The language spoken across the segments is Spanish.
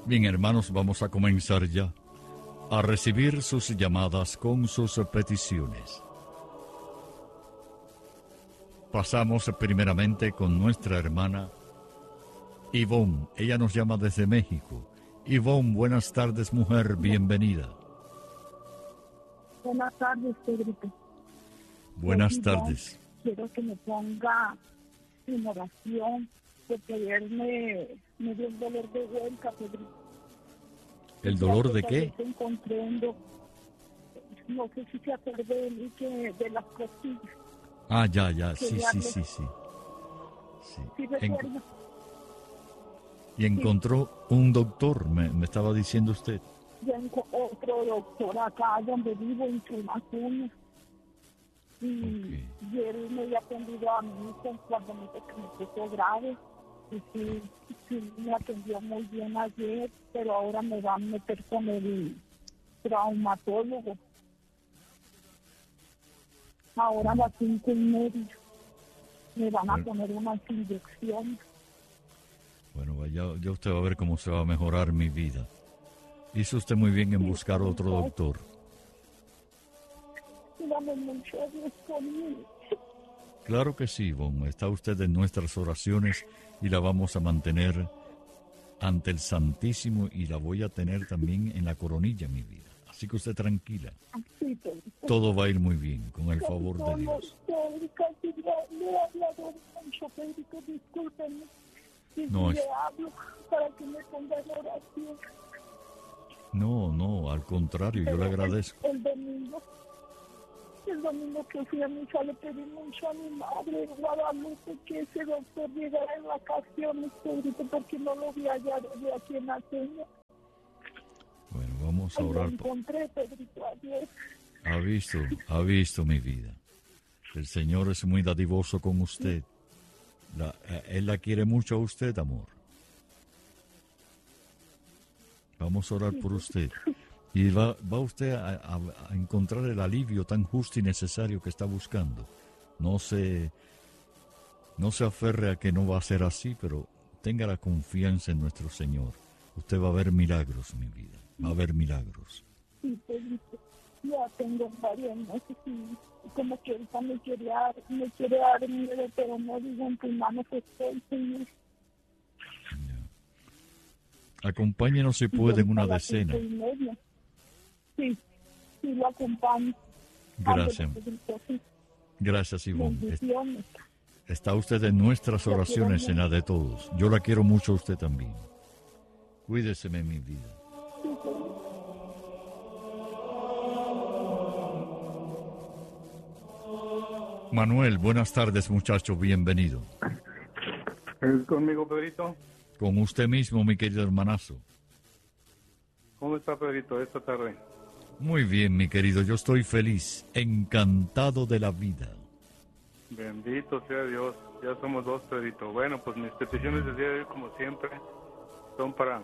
Bien, hermanos, vamos a comenzar ya a recibir sus llamadas con sus peticiones. Pasamos primeramente con nuestra hermana Ivonne. Ella nos llama desde México. Ivonne, buenas tardes, mujer, bienvenida. Buenas tardes, Pedrito. Buenas tardes. Quiero que me ponga en oración, porque ayer me dio un dolor de huelga, Pedrito. ¿El dolor de qué? Encontré no sé si se acuerda de mí, que de las costillas. Ah, ya, sí. Sí, recuerdo. Y encontró un doctor, me estaba diciendo usted. Yo encontré otro doctor acá donde vivo, en Chumacuna. Y él me había atendido a mí cuando me puso grave. Y sí, me atendió muy bien ayer, pero ahora me van a meter con el traumatólogo. Ahora a las 5:30 me van a poner unas inyecciones. Bueno, ya usted va a ver cómo se va a mejorar mi vida. Hizo usted muy bien en buscar otro doctor. Dame mucho a Dios conmigo. Claro que sí, Ivonne. Está usted en nuestras oraciones y la vamos a mantener ante el Santísimo y la voy a tener también en la coronilla, mi vida. Así que usted tranquila. Sí, todo va a ir muy bien, con el favor de Dios. Casi le he hablado mucho, Pedrito, discúlpenme. No, le hablo para que me ponga en oración. No, al contrario, yo le agradezco. El domingo que fui a misa le pedí mucho a mi madre en Guadalupe que ese doctor llegara en vacaciones, Pedrito, porque no lo vi allá de aquí en la seña. Bueno, vamos a orar. Lo encontré, Pedrito, ayer. Ha visto mi vida. El Señor es muy dadivoso con usted. Él la quiere mucho a usted, amor. Vamos a orar por usted. Y va usted a encontrar el alivio tan justo y necesario que está buscando. No se aferre a que no va a ser así, pero tenga la confianza en nuestro Señor. Usted va a ver milagros, mi vida. Va a ver milagros. Sí, Pedrito. Ya tengo varios meses y como que ahorita me quiere dar miedo, pero no digo en tus manos estoy, Señor. Acompáñenos si puede en una decena. Sí, lo acompaño. Gracias. Gracias, Ivonne. Está usted en nuestras oraciones, en la de todos. Yo la quiero mucho a usted también. Cuídese, mi vida. Manuel, buenas tardes, muchacho, bienvenido. ¿Es conmigo, Pedrito? Con usted mismo, mi querido hermanazo. ¿Cómo está, Pedrito, esta tarde? Muy bien, mi querido, yo estoy feliz, encantado de la vida. Bendito sea Dios, ya somos dos, Pedrito. Bueno, pues mis peticiones del día de hoy, como siempre, son para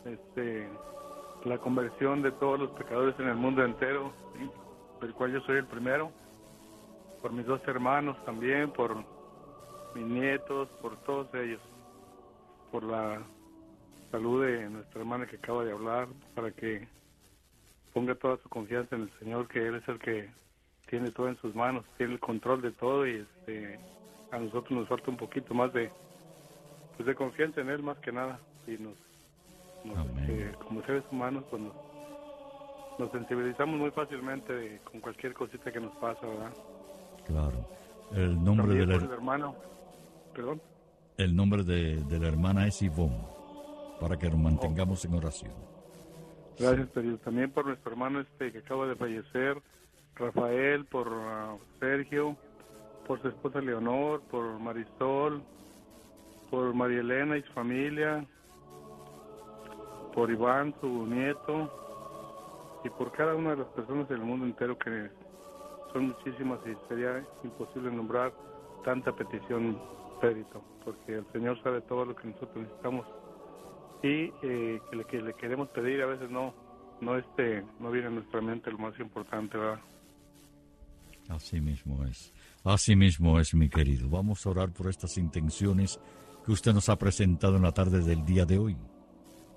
la conversión de todos los pecadores en el mundo entero, del cual yo soy el primero, por mis dos hermanos también, por mis nietos, por todos ellos, por la salud de nuestra hermana que acaba de hablar, para que ponga toda su confianza en el Señor, que Él es el que tiene todo en sus manos, tiene el control de todo, y a nosotros nos falta un poquito más de confianza en Él, más que nada, y como seres humanos pues nos sensibilizamos muy fácilmente con cualquier cosita que nos pasa, ¿verdad? Claro. El nombre del hermano, perdón. El nombre de la hermana es Ivonne, para que nos mantengamos en oración. Gracias, Pedro. También por nuestro hermano que acaba de fallecer, Rafael, por Sergio, por su esposa Leonor, por Marisol, por María Elena y su familia, por Iván, su nieto, y por cada una de las personas del mundo entero, que son muchísimas y sería imposible nombrar tanta petición, Pedrito, porque el Señor sabe todo lo que nosotros necesitamos y que le queremos pedir, a veces no viene a nuestra mente lo más importante, ¿verdad? Así mismo es, mi querido. Vamos a orar por estas intenciones que usted nos ha presentado en la tarde del día de hoy.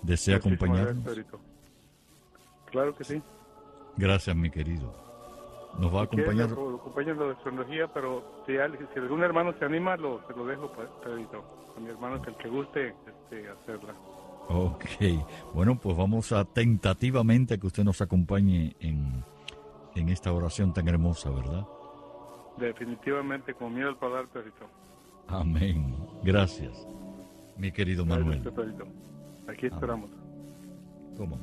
¿Desea acompañarnos? Claro que sí. Gracias, mi querido. Nos va a acompañar. Acompañando de su energía, pero si algún hermano se anima, se lo dejo, Pedrito. A mi hermano, que el que guste hacerla. Ok. Bueno, pues vamos a tentativamente que usted nos acompañe en esta oración tan hermosa, ¿verdad? Definitivamente, con miedo al paladar, Pedrito. Amén. Gracias, mi querido Manuel. Gracias, Pedrito. Aquí esperamos. ¿Cómo?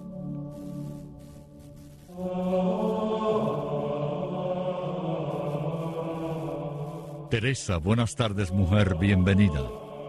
Teresa, buenas tardes, mujer, bienvenida.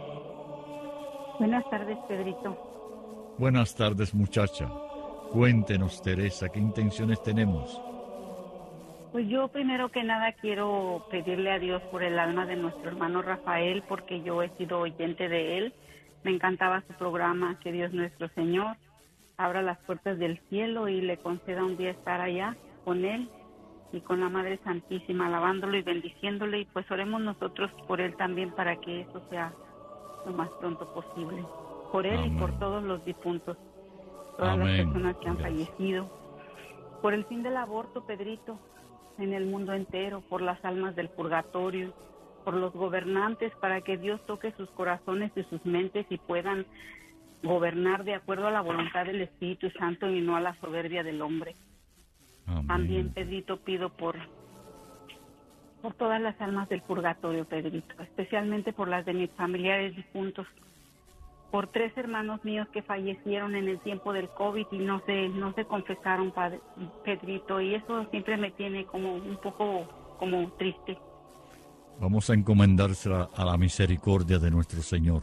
Buenas tardes, Pedrito. Buenas tardes, muchacha. Cuéntenos, Teresa, ¿qué intenciones tenemos? Pues yo primero que nada quiero pedirle a Dios por el alma de nuestro hermano Rafael, porque yo he sido oyente de él. Me encantaba su programa, que Dios nuestro Señor abra las puertas del cielo y le conceda un día estar allá con él y con la Madre Santísima, alabándolo y bendiciéndole, y pues oremos nosotros por él también para que eso sea lo más pronto posible. Por él. Amén. Y por todos los difuntos, todas Amén. Las personas que han fallecido. Por el fin del aborto, Pedrito, en el mundo entero, por las almas del purgatorio, por los gobernantes, para que Dios toque sus corazones y sus mentes y puedan gobernar de acuerdo a la voluntad del Espíritu Santo y no a la soberbia del hombre. Amén. También, Pedrito, pido por todas las almas del purgatorio, Pedrito, especialmente por las de mis familiares difuntos, por 3 hermanos míos que fallecieron en el tiempo del COVID y no se confesaron, Pedrito, y eso siempre me tiene como un poco como triste. Vamos a encomendársela a la misericordia de nuestro Señor.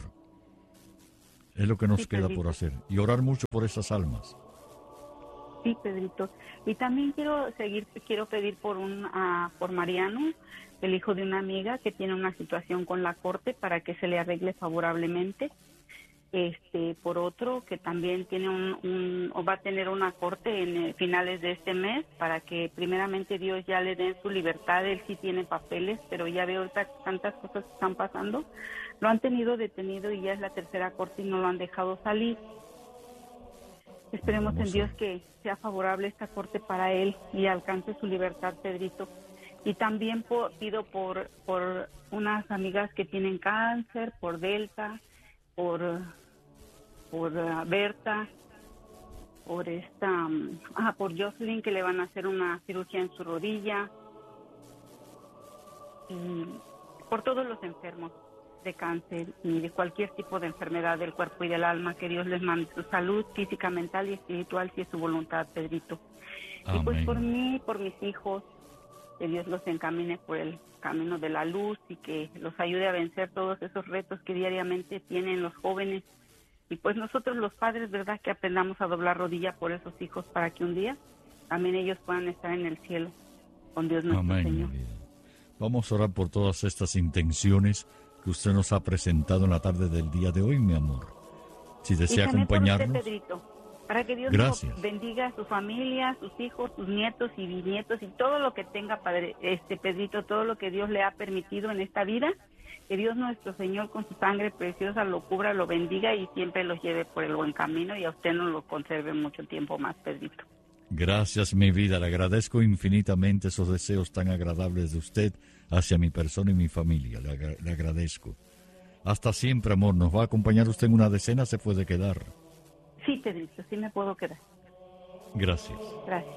Es lo que nos queda por hacer, y orar mucho por esas almas. Sí, Pedrito. Y también quiero pedir por Mariano, el hijo de una amiga que tiene una situación con la corte, para que se le arregle favorablemente. Por otro que también tiene va a tener una corte en finales de este mes, para que primeramente Dios ya le dé su libertad. Él sí tiene papeles, pero ya veo ahorita tantas cosas que están pasando. Lo han tenido detenido y ya es la 3ª corte y no lo han dejado salir. Esperemos en Dios que sea favorable esta corte para él y alcance su libertad, Pedrito. Y también pido por unas amigas que tienen cáncer, por Delta, por Berta, por Jocelyn, que le van a hacer una cirugía en su rodilla, y por todos los enfermos de cáncer y de cualquier tipo de enfermedad del cuerpo y del alma, que Dios les mande su salud física, mental y espiritual, si es su voluntad, Pedrito. Amén. Y pues por mí, por mis hijos, que Dios los encamine por el camino de la luz y que los ayude a vencer todos esos retos que diariamente tienen los jóvenes. Y pues nosotros los padres, ¿verdad?, que aprendamos a doblar rodilla por esos hijos, para que un día también ellos puedan estar en el cielo con Dios nuestro Amén, Señor. Vamos a orar por todas estas intenciones que usted nos ha presentado en la tarde del día de hoy, mi amor. Si desea acompañarnos. Por usted, Pedrito, para que Dios nos bendiga a su familia, sus hijos, sus nietos y bisnietos y todo lo que tenga, Padre, Pedrito, todo lo que Dios le ha permitido en esta vida. Que Dios nuestro Señor con su sangre preciosa lo cubra, lo bendiga y siempre los lleve por el buen camino, y a usted nos lo conserve mucho tiempo más, Pedrito. Gracias, mi vida. Le agradezco infinitamente esos deseos tan agradables de usted hacia mi persona y mi familia. Le agradezco. Hasta siempre, amor. ¿Nos va a acompañar usted en una decena? ¿Se puede quedar? Sí, Pedrito, sí me puedo quedar. Gracias. Gracias.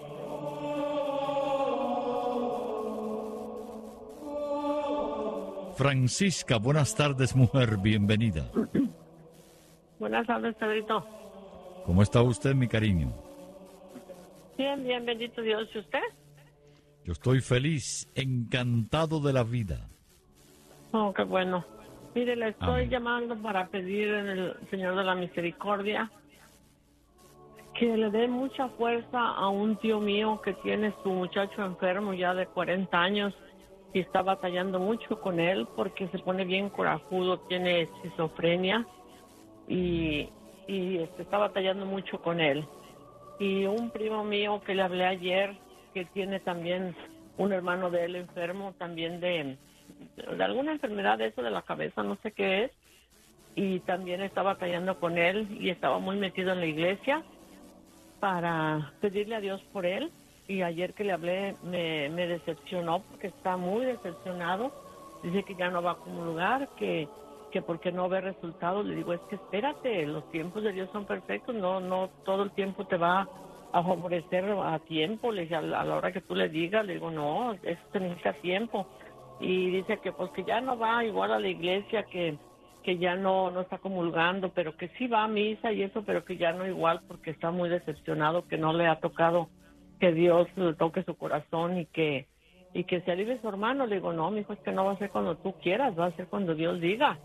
Francisca, buenas tardes, mujer, bienvenida. Buenas tardes, Pedrito. ¿Cómo está usted, mi cariño? Bien, bien, bendito Dios. ¿Y usted? Yo estoy feliz, encantado de la vida. Oh, qué bueno. Mire, le estoy Amén. llamando para pedir en el Señor de la Misericordia que le dé mucha fuerza a un tío mío que tiene su muchacho enfermo ya de 40 años. Y está batallando mucho con él porque se pone bien corajudo, tiene esquizofrenia y está batallando mucho con él. Y un primo mío que le hablé ayer, que tiene también un hermano de él enfermo también de alguna enfermedad de eso de la cabeza, no sé qué es, y también estaba batallando con él y estaba muy metido en la iglesia para pedirle a Dios por él. Y ayer que le hablé me decepcionó porque está muy decepcionado. Dice que ya no va a comulgar, que porque no ve resultados. Le digo, es que espérate, los tiempos de Dios son perfectos, no todo el tiempo te va a favorecer a tiempo. Le dije, a la hora que tú le digas, le digo, no, eso se necesita tiempo. Y dice que pues que ya no va igual a la iglesia, que ya no está comulgando, pero que sí va a misa y eso, pero que ya no igual porque está muy decepcionado, que no le ha tocado que Dios le toque su corazón y que se alivie su hermano. Le digo, no, mijo, es que no va a ser cuando tú quieras, va a ser cuando Dios diga.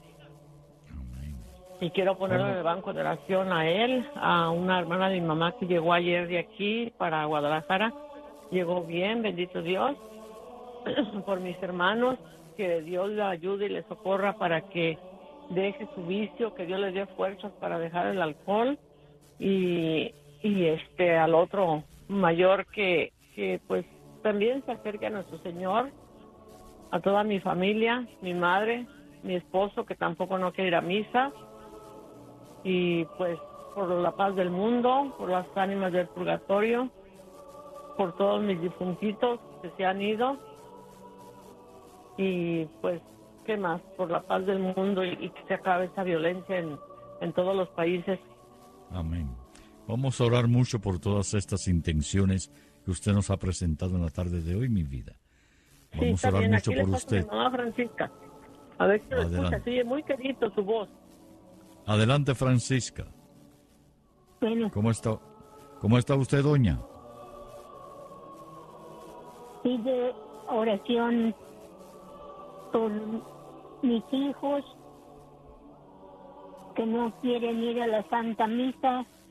Y quiero ponerlo en el banco de oración a él, a una hermana de mi mamá que llegó ayer de aquí para Guadalajara. Llegó bien, bendito Dios, por mis hermanos, que Dios le ayude y le socorra para que deje su vicio, que Dios le dé fuerzas para dejar el alcohol. Y al otro mayor que pues también se acerque a nuestro Señor, a toda mi familia, mi madre, mi esposo que tampoco no quiere ir a misa, y pues por la paz del mundo, por las ánimas del purgatorio, por todos mis difuntitos que se han ido, y pues qué más, por la paz del mundo y que se acabe esa violencia en todos los países. Amén. Vamos a orar mucho por todas estas intenciones que usted nos ha presentado en la tarde de hoy, mi vida. Vamos a orar mucho por usted. Mamá Francisca. A ver si lo escucha, sigue muy querido su voz. Adelante, Francisca. Bueno. ¿Cómo está usted, doña? Pide oración por mis hijos que no quieren ir a la Santa Misa